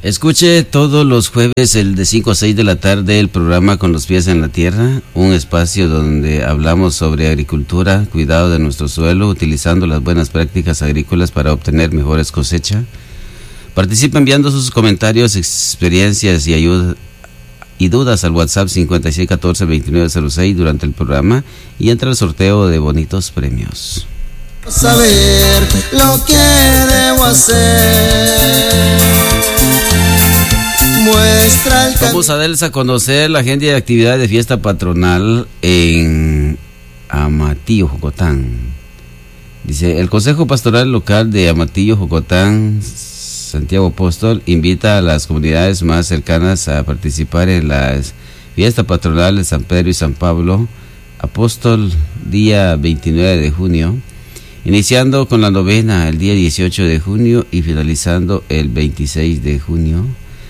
Escuche todos los jueves de 5 a 6 de la tarde el programa Con los pies en la tierra, un espacio donde hablamos sobre agricultura, cuidado de nuestro suelo, utilizando las buenas prácticas agrícolas para obtener mejores cosechas. Participa enviando sus comentarios, experiencias y dudas al WhatsApp 5614-2906 durante el programa y entra al sorteo de bonitos premios. Saber lo que debo hacer. Muestra el Vamos a conocer la agenda de actividad de fiesta patronal en Amatillo, Jocotán. Dice, el Consejo Pastoral Local de Amatillo, Jocotán, Santiago Apóstol, invita a las comunidades más cercanas a participar en la fiesta patronal de San Pedro y San Pablo, Apóstol, día 29 de junio, iniciando con la novena el día 18 de junio y finalizando el 26 de junio.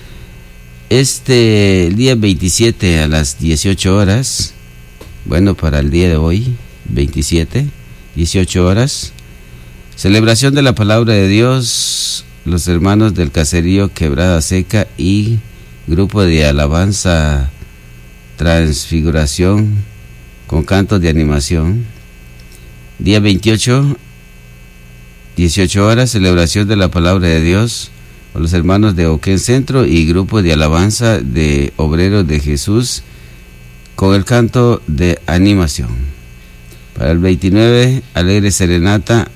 El día 27 a las 18 horas, bueno, para el día de hoy, 27, 18 horas, celebración de la palabra de Dios, los hermanos del caserío Quebrada Seca y grupo de alabanza Transfiguración con cantos de animación. Día 28, 18 horas, celebración de la palabra de Dios, los hermanos de Oquén Centro y grupo de alabanza de Obreros de Jesús con el canto de animación. Para el 29, alegre serenata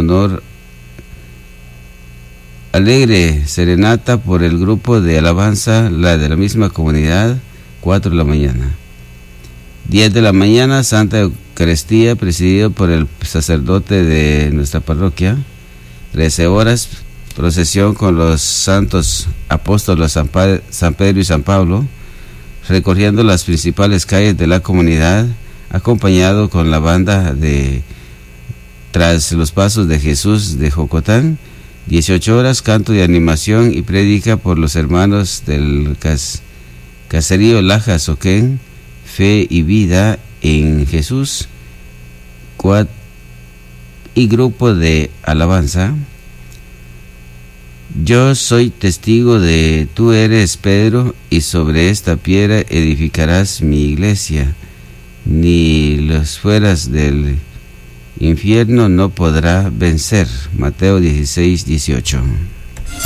por el grupo de alabanza, la de la misma comunidad, 4 de la mañana. 10 de la mañana, Santa Eucaristía, presidido por el sacerdote de nuestra parroquia. 13 horas, procesión con los santos apóstoles San Pedro y San Pablo, recorriendo las principales calles de la comunidad, acompañado con la banda de Tras los Pasos de Jesús de Jocotán. 18 horas, canto de animación y prédica por los hermanos del caserío Lajas Oquén, Fe y Vida en Jesús, y grupo de alabanza. Yo soy testigo de tú eres Pedro, y sobre esta piedra edificarás mi iglesia, ni las fueras del infierno no podrá vencer. Mateo 16, 18.